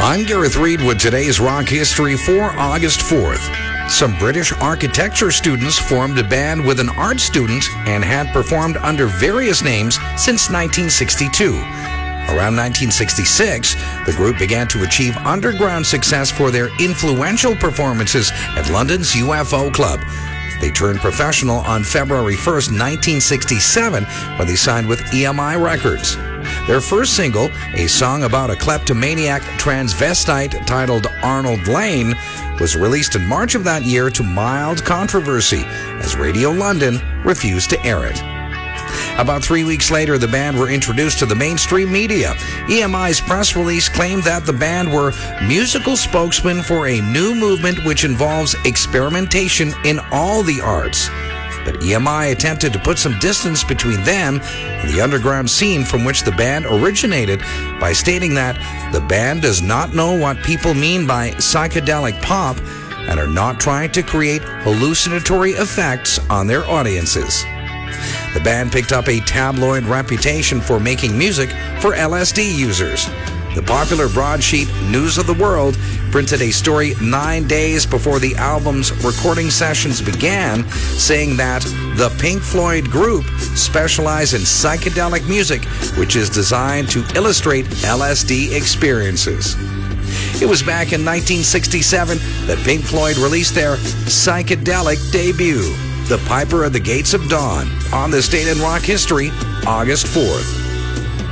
I'm Gareth Reed with today's rock history for August 4th. Some British architecture students formed a band with an art student and had performed under various names since 1962. Around 1966, the group began to achieve underground success for their influential performances at London's UFO Club. They turned professional on February 1st, 1967, when they signed with EMI Records. Their first single, a song about a kleptomaniac transvestite titled Arnold Lane, was released in March of that year to mild controversy, as Radio London refused to air it. About 3 weeks later, the band were introduced to the mainstream media. EMI's press release claimed that the band were musical spokesmen for a new movement which involves experimentation in all the arts. But EMI attempted to put some distance between them and the underground scene from which the band originated by stating that the band does not know what people mean by psychedelic pop and are not trying to create hallucinatory effects on their audiences. The band picked up a tabloid reputation for making music for LSD users. The popular broadsheet News of the World printed a story 9 days before the album's recording sessions began, saying that the Pink Floyd group specialized in psychedelic music, which is designed to illustrate LSD experiences. It was back in 1967 that Pink Floyd released their psychedelic debut, The Piper at the Gates of Dawn, on this date in rock history, August 4th.